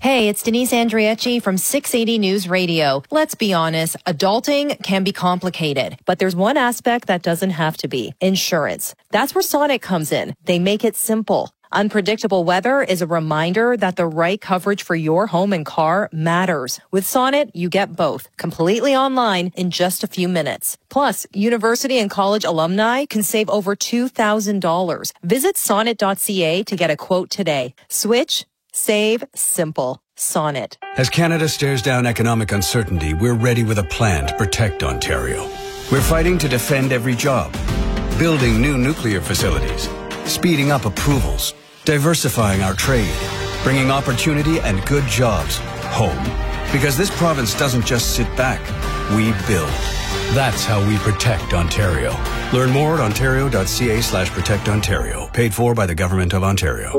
Hey, it's Denise Andriecci from 680 News Radio. Let's be honest, adulting can be complicated, but there's one aspect that doesn't have to be: insurance. That's where Sonnet comes in. They make it simple. Unpredictable weather is a reminder that the right coverage for your home and car matters. With Sonnet, you get both, completely online in just a few minutes. Plus, university and college alumni can save over $2,000. Visit sonnet.ca to get a quote today. Switch, save, simple. Sonnet. As Canada stares down economic uncertainty, we're ready with a plan to protect Ontario. We're fighting to defend every job, building new nuclear facilities, speeding up approvals, diversifying our trade, bringing opportunity and good jobs home. Because this province doesn't just sit back, we build. That's how we protect Ontario. Learn more at ontario.ca/protectontario. Paid for by the Government of Ontario.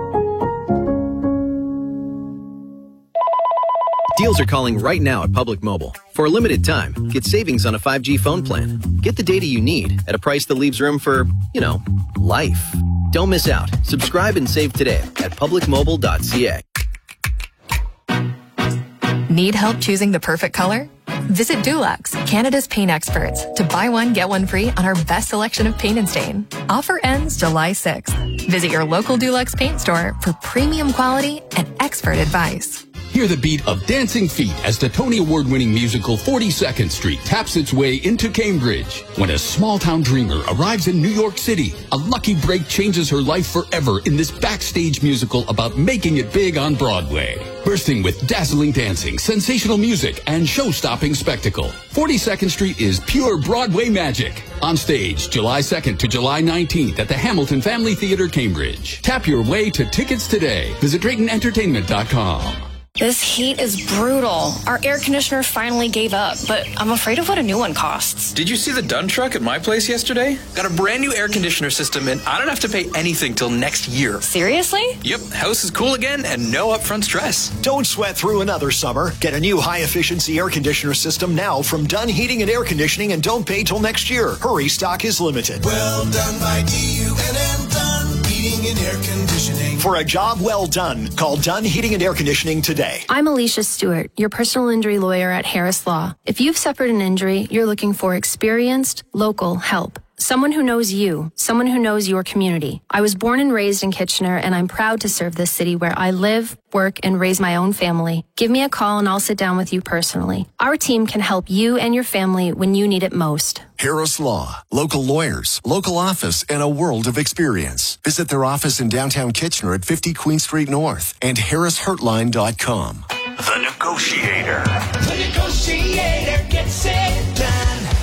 Deals are calling right now at Public Mobile. For a limited time, get savings on a 5G phone plan. Get the data you need at a price that leaves room for, life. Don't miss out. Subscribe and save today at publicmobile.ca. Need help choosing the perfect color? Visit Dulux, Canada's paint experts, to buy one, get one free on our best selection of paint and stain. Offer ends July 6th. Visit your local Dulux paint store for premium quality and expert advice. Hear the beat of Dancing Feet as the Tony Award-winning musical 42nd Street taps its way into Cambridge. When a small-town dreamer arrives in New York City, a lucky break changes her life forever in this backstage musical about making it big on Broadway. Bursting with dazzling dancing, sensational music, and show-stopping spectacle, 42nd Street is pure Broadway magic. On stage, July 2nd to July 19th at the Hamilton Family Theatre, Cambridge. Tap your way to tickets today. Visit DraytonEntertainment.com. This heat is brutal. Our air conditioner finally gave up, but I'm afraid of what a new one costs. Did you see the Dunn truck at my place yesterday? Got a brand new air conditioner system, and I don't have to pay anything till next year. Seriously? Yep, house is cool again and no upfront stress. Don't sweat through another summer. Get a new high-efficiency air conditioner system now from Dunn Heating and Air Conditioning, and don't pay till next year. Hurry, stock is limited. Well done by DUNN, Dunn Heating and Air Conditioning. For a job well done, call Dunn Heating and Air Conditioning today. I'm Alicia Stewart, your personal injury lawyer at Harris Law. If you've suffered an injury, you're looking for experienced, local help. Someone who knows you, someone who knows your community. I was born and raised in Kitchener, and I'm proud to serve this city where I live, work, and raise my own family. Give me a call and I'll sit down with you personally. Our team can help you and your family when you need it most. Harris Law. Local lawyers, local office, and a world of experience. Visit their office in downtown Kitchener at 50 Queen Street North and harrishurtline.com. The Negotiator. The Negotiator gets it done.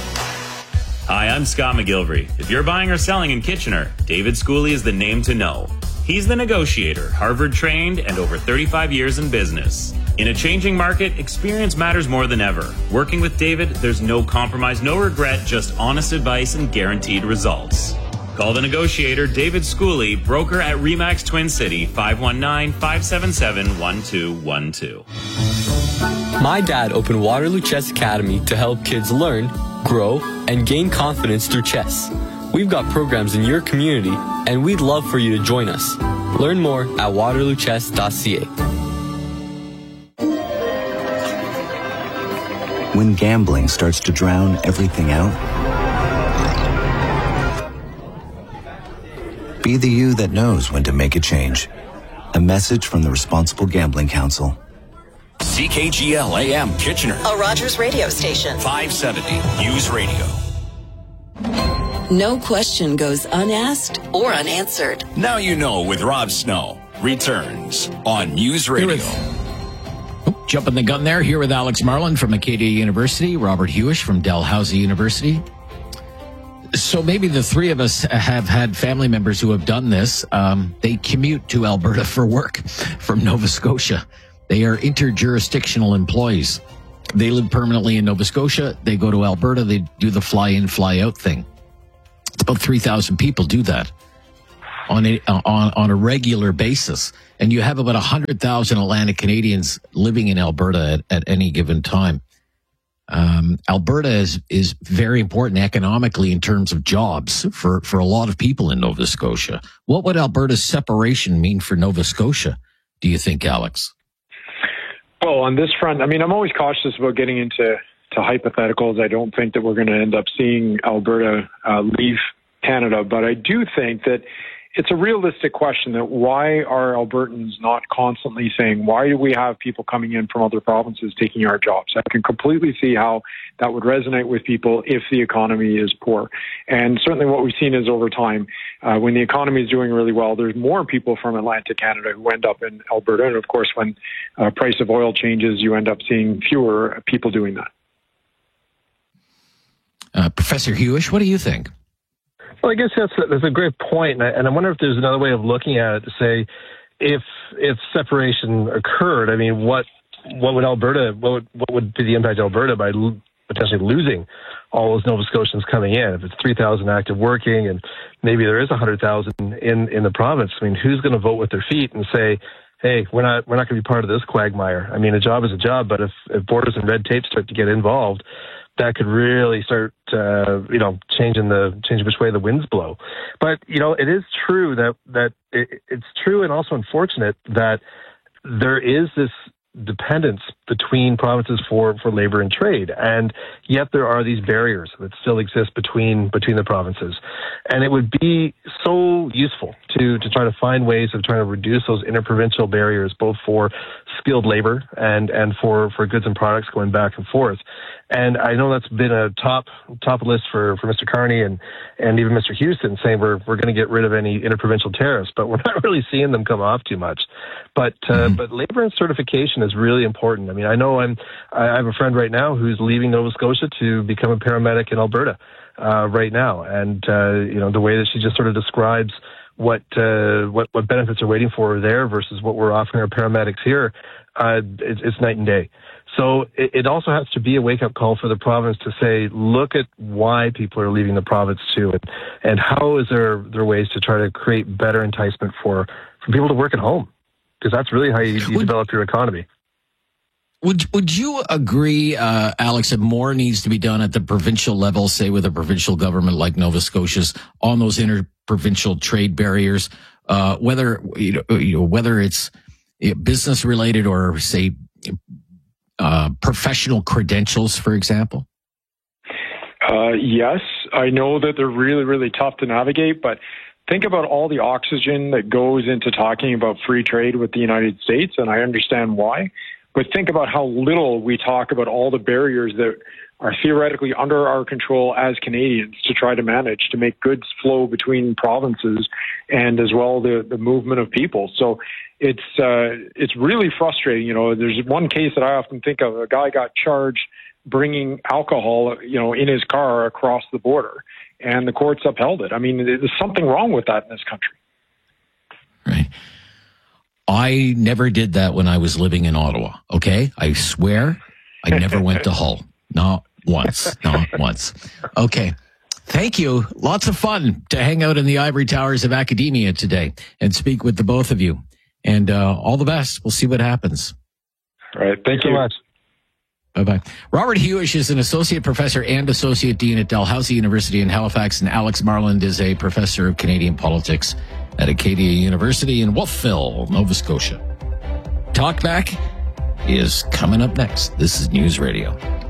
Hi, I'm Scott McGilvery. If you're buying or selling in Kitchener, David Schooley is the name to know. He's the Negotiator, Harvard-trained and over 35 years in business. In a changing market, experience matters more than ever. Working with David, there's no compromise, no regret, just honest advice and guaranteed results. Call the Negotiator, David Schooley, broker at RE/MAX Twin City, 519-577-1212. My dad opened Waterloo Chess Academy to help kids learn, grow, and gain confidence through chess. We've got programs in your community, and we'd love for you to join us. Learn more at waterloochess.ca. When gambling starts to drown everything out, be the you that knows when to make a change. A message from the Responsible Gambling Council. CKGL AM Kitchener. A Rogers radio station. 570 News Radio. No question goes unasked or unanswered. Now you know with Rob Snow. Returns on News Radio. Jumping the gun there, here with Alex Marlin from Acadia University, Robert Hewish from Dalhousie University. So maybe the three of us have had family members who have done this. They commute to Alberta for work from Nova Scotia. They are interjurisdictional employees. They live permanently in Nova Scotia. They go to Alberta. They do the fly-in, fly-out thing. It's about 3,000 people do that on a regular basis. And you have about 100,000 Atlantic Canadians living in Alberta at any given time. Alberta is very important economically in terms of jobs for a lot of people in Nova Scotia. What would Alberta's separation mean for Nova Scotia, do you think, Alex? Well, on this front, I mean, I'm always cautious about getting into hypotheticals. I don't think that we're going to end up seeing Alberta leave Canada, but I do think that it's a realistic question that why are Albertans not constantly saying, why do we have people coming in from other provinces taking our jobs? I can completely see how that would resonate with people if the economy is poor. And certainly what we've seen is over time, when the economy is doing really well, there's more people from Atlantic Canada who end up in Alberta. And of course, when price of oil changes, you end up seeing fewer people doing that. Professor Hewish, what do you think? Well, I guess that's a great point, and I wonder if there's another way of looking at it to say, if separation occurred, I mean, what would Alberta, what would be the impact of Alberta by potentially losing all those Nova Scotians coming in? If it's 3,000 active working, and maybe there is 100,000 in the province, I mean, who's going to vote with their feet and say, hey, we're not going to be part of this quagmire? I mean, a job is a job, but if borders and red tape start to get involved, that could really start, changing which way the winds blow. But, it is true that it's true and also unfortunate that there is this dependence between provinces for labor and trade, and yet there are these barriers that still exist between the provinces. And it would be so useful to try to find ways of trying to reduce those interprovincial barriers, both for skilled labor and for goods and products going back and forth. And I know that's been a top list for Mr. Carney and even Mr. Houston, saying we're going to get rid of any interprovincial tariffs, but we're not really seeing them come off too much. But labor and certification is really important. I mean, I know I have a friend right now who's leaving Nova Scotia to become a paramedic in Alberta right now, and the way that she just sort of describes what benefits are waiting for her there versus what we're offering our paramedics here, it's night and day. So it also has to be a wake-up call for the province to say, look at why people are leaving the province too, and how is there ways to try to create better enticement for people to work at home, because that's really how you develop your economy. Would you agree, Alex, that more needs to be done at the provincial level, say with a provincial government like Nova Scotia's, on those interprovincial trade barriers, whether it's business related or say professional credentials, for example? Yes, I know that they're really, really tough to navigate, but think about all the oxygen that goes into talking about free trade with the United States, and I understand why. But think about how little we talk about all the barriers that are theoretically under our control as Canadians to try to manage to make goods flow between provinces and as well the movement of people. So it's really frustrating. There's one case that I often think of. A guy got charged bringing alcohol, in his car across the border, and the courts upheld it. I mean, there's something wrong with that in this country. Right. I never did that when I was living in Ottawa, okay? I swear I never went to Hull. Not once. Okay. Thank you. Lots of fun to hang out in the ivory towers of academia today and speak with the both of you. And all the best. We'll see what happens. All right. Thank you so much. Bye-bye. Robert Hewish is an associate professor and associate dean at Dalhousie University in Halifax, and Alex Marland is a professor of Canadian politics at Acadia University in Wolfville, Nova Scotia. Talkback is coming up next. This is News Radio.